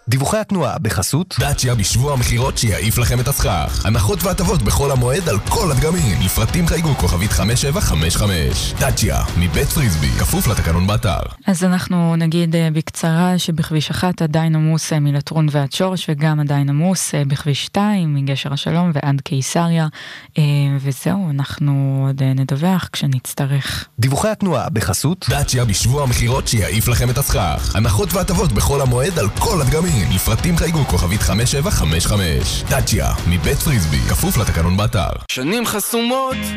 דיווחי התנועה בחסות דאצ'יה בשבוע המחירות שיעיף לכם את הסכך. הנחות והטבות בכל המועד על כל הדגמים. לפרטים חייגו כוכבית 5755. דאצ'יה מבית פריסבי, כפוף לתקנון באתר. אז אנחנו נגיד בקצרה שבכביש 1 עדיין עמוס מלטרון ועד שורש, וגם עדיין עמוס בכביש 2 מגשר השלום ועד קיסריה. וזהו, אנחנו עוד נדווח כשנצטרך. דיווחי התנועה בחסות דאצ'יה בשבוע המחירות שיעיף לכם את הסכך. הנחות והטבות בכל המועד על כל הדגמים. לפרטים חייגו כוכבית 5755. דאצ'יה מבית פריסבי, כפוף לתקנון באתר. שנים חסומות